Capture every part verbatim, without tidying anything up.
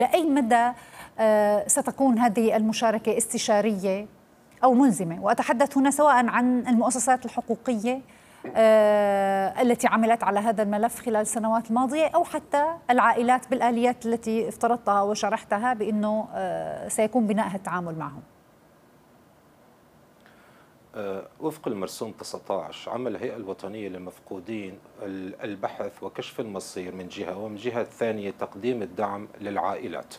لأي مدى ستكون هذه المشاركة استشارية أو ملزمة؟ وأتحدث هنا سواء عن المؤسسات الحقوقية التي عملت على هذا الملف خلال السنوات الماضية، أو حتى العائلات بالآليات التي افترضتها وشرحتها بأنه سيكون بناءها التعامل معهم. وفق المرسوم تسعة عشر عمل الهيئة الوطنية للمفقودين البحث وكشف المصير من جهة، ومن جهة ثانية تقديم الدعم للعائلات.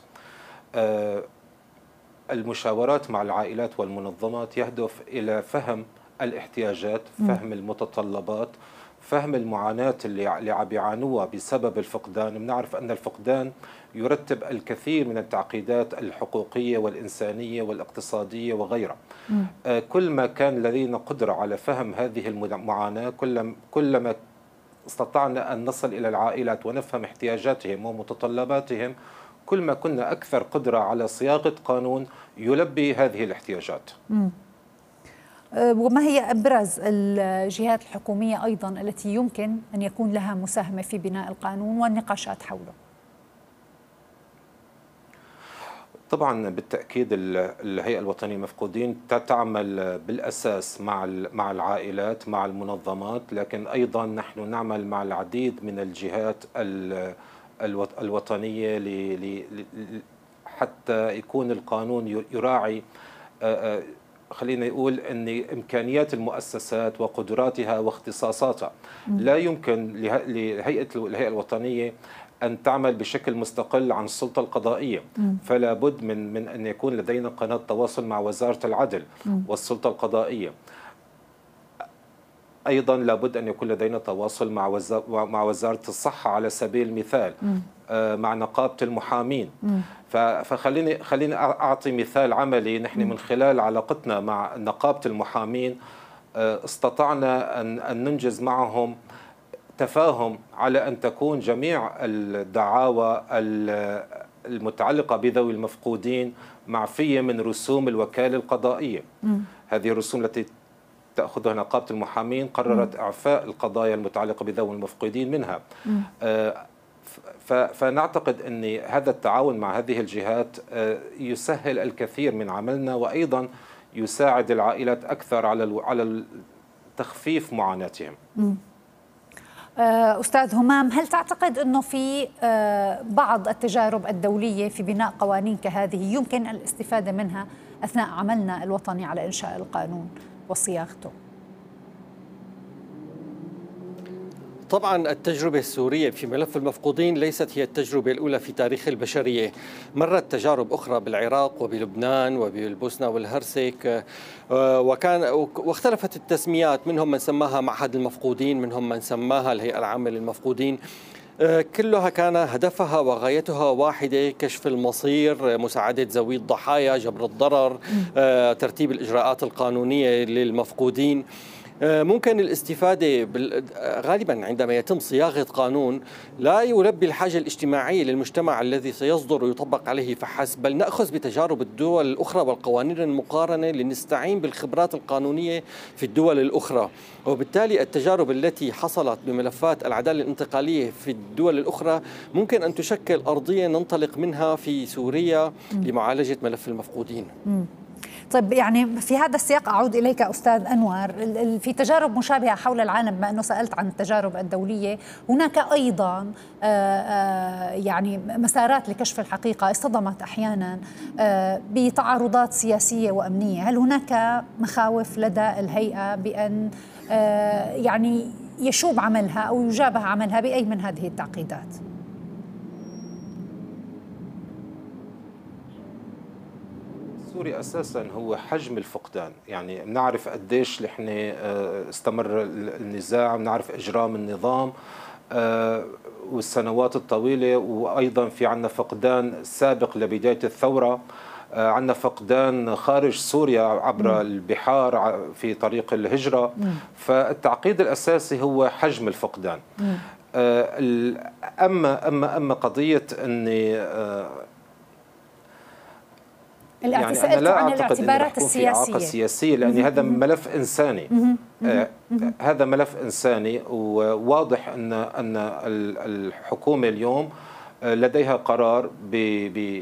المشاورات مع العائلات والمنظمات يهدف إلى فهم الاحتياجات، فهم المتطلبات، فهم المعاناة اللي عم بيعانوها بسبب الفقدان. بنعرف أن الفقدان يرتب الكثير من التعقيدات الحقوقية والإنسانية والاقتصادية وغيرها. آه كل ما كان لدينا قدرة على فهم هذه المعاناة، كلما استطعنا أن نصل إلى العائلات ونفهم احتياجاتهم ومتطلباتهم، كل ما كنا أكثر قدرة على صياغة قانون يلبي هذه الاحتياجات. م. وما هي أبرز الجهات الحكومية أيضا التي يمكن أن يكون لها مساهمة في بناء القانون والنقاشات حوله؟ طبعا بالتأكيد الهيئة الوطنية للمفقودين تعمل بالأساس مع مع العائلات، مع المنظمات، لكن أيضا نحن نعمل مع العديد من الجهات الوطنية حتى يكون القانون يراعي، خلينا نقول أن إمكانيات المؤسسات وقدراتها واختصاصاتها. لا يمكن لهيئة الهيئة الوطنية أن تعمل بشكل مستقل عن السلطة القضائية، فلا بد من من أن يكون لدينا قناة تواصل مع وزارة العدل والسلطة القضائية. أيضا لابد أن يكون لدينا تواصل مع مع وزارة الصحة على سبيل المثال، مع نقابة المحامين. فخليني خليني أعطي مثال عملي. نحن من خلال علاقتنا مع نقابة المحامين استطعنا أن أن ننجز معهم تفاهم على أن تكون جميع الدعاوى المتعلقة بذوي المفقودين معفية من رسوم الوكالة القضائية. م. هذه الرسوم التي تأخذها نقابة المحامين قررت م. إعفاء القضايا المتعلقة بذوي المفقودين منها. آه فنعتقد أن هذا التعاون مع هذه الجهات آه يسهل الكثير من عملنا، وأيضا يساعد العائلات أكثر على على تخفيف معاناتهم. م. أستاذ همام، هل تعتقد أنه في بعض التجارب الدولية في بناء قوانين كهذه يمكن الاستفادة منها أثناء عملنا الوطني على إنشاء القانون وصياغته؟ طبعا التجربة السورية في ملف المفقودين ليست هي التجربة الأولى في تاريخ البشرية. مرت تجارب أخرى بالعراق وبلبنان وبالبوسنة والهرسك، وكان واختلفت التسميات، منهم من سماها معهد المفقودين، منهم من سماها الهيئة العامة للمفقودين. كلها كان هدفها وغايتها واحدة: كشف المصير، مساعدة ذوي الضحايا، جبر الضرر، ترتيب الإجراءات القانونية للمفقودين. ممكن الاستفادة غالبا عندما يتم صياغة قانون لا يلبي الحاجة الاجتماعية للمجتمع الذي سيصدر ويطبق عليه فحسب، بل نأخذ بتجارب الدول الأخرى والقوانين المقارنة لنستعين بالخبرات القانونية في الدول الأخرى. وبالتالي التجارب التي حصلت بملفات العدالة الانتقالية في الدول الأخرى ممكن أن تشكل أرضية ننطلق منها في سوريا لمعالجة ملف المفقودين. طيب، يعني في هذا السياق أعود إليك أستاذ أنور. في تجارب مشابهة حول العالم، بما أنه سألت عن التجارب الدولية، هناك أيضا يعني مسارات لكشف الحقيقة اصطدمت أحيانا بتعارضات سياسية وأمنية. هل هناك مخاوف لدى الهيئة بأن يعني يشوب عملها أو يجابه عملها بأي من هذه التعقيدات؟ سوري أساسا هو حجم الفقدان. يعني بنعرف قديش نحن استمر النزاع، بنعرف إجرام النظام والسنوات الطويلة، وأيضا في عنا فقدان سابق لبداية الثورة، عنا فقدان خارج سوريا عبر البحار في طريق الهجرة. فالتعقيد الأساسي هو حجم الفقدان. أما أما أما قضية أني يعني أنا لا عن الاعتبارات السياسية، في إعاقة سياسية، لأن هذا ملف إنساني. آه هذا ملف إنساني، وواضح أن أن الحكومة اليوم لديها قرار